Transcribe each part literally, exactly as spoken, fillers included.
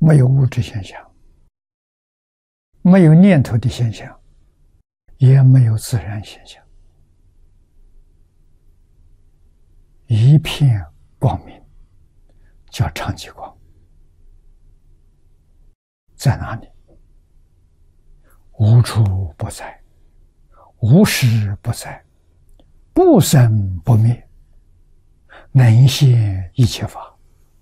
没有物质现象，没有念头的现象，也没有自然现象，一片光明，叫常寂光。在哪里？无处不在，无时不在，不生不灭，能现一切法。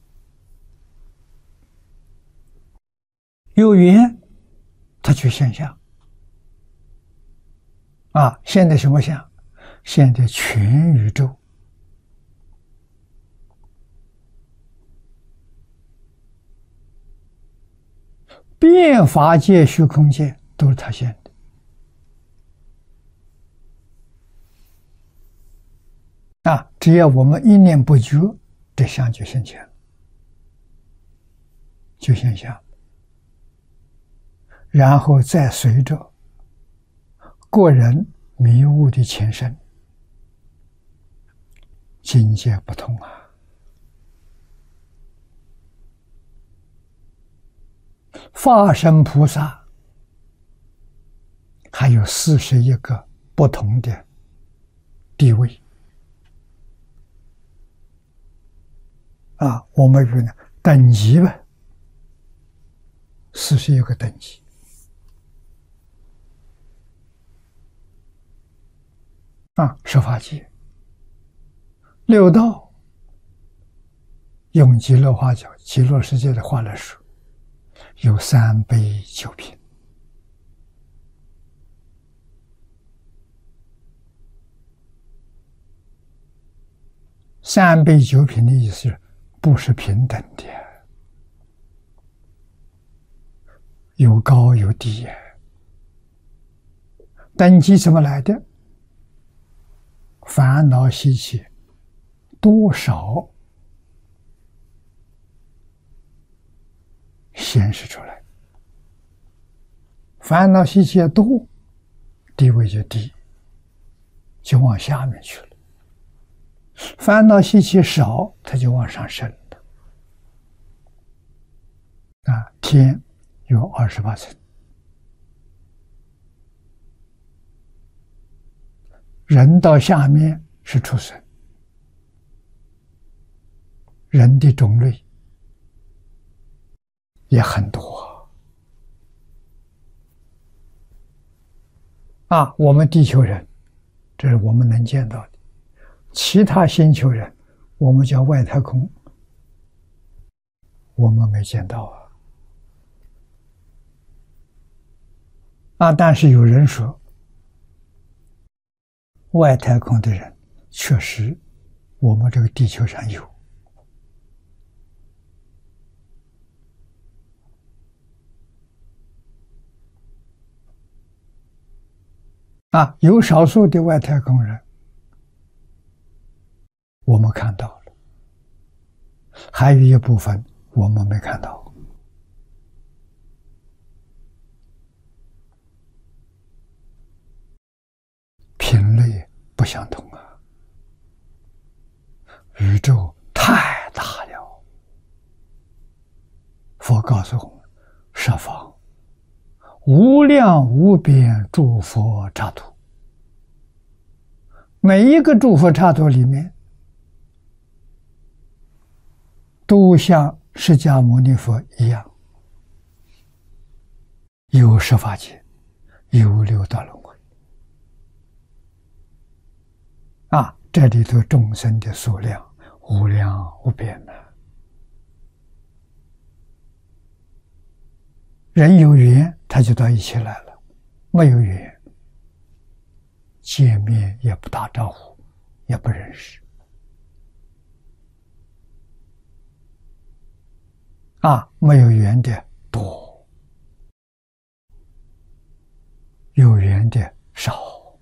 有缘，它就现象。啊，现在什么相？现在全宇宙遍法界虚空界都是他现的。啊，只要我们一念不觉，这相就现前了，就现象，然后再随着个人迷雾的前身，境界不同啊。法身菩萨还有四十一个不同的地位啊，我们说呢等级吧，四十一个等级啊，十法界、六道，用极乐话讲，极乐世界的话来说，有三杯九品。三杯九品的意思不是平等的，有高有低。等级怎么来的？烦恼习气多少显示出来，烦恼习气多，地位就低，就往下面去了；烦恼习气少，它就往上升了。啊，天有二十八层，人到下面是畜生，人的种类也很多啊。我们地球人，这是我们能见到的；其他星球人，我们叫外太空，我们没见到啊。啊，但是有人说，外太空的人确实，我们这个地球上有。啊，有少数的外太空人，我们看到了，还有一部分我们没看到。品类不相同啊，宇宙太大了。佛告诉我们，十方无量无边诸佛刹土，每一个诸佛刹土里面，都像释迦牟尼佛一样，有十法界，有六道轮回。啊，这里头众生的数量无量无边的。人有缘，他就到一起来了；没有缘，见面也不打招呼，也不认识。啊，没有缘的多，有缘的少。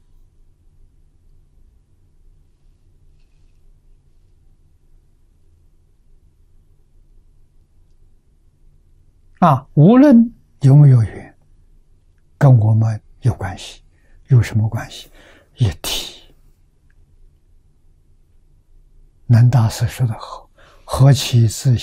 啊，无论有没有缘，跟我们有关系。有什么关系？一体。南大师说得好：何其自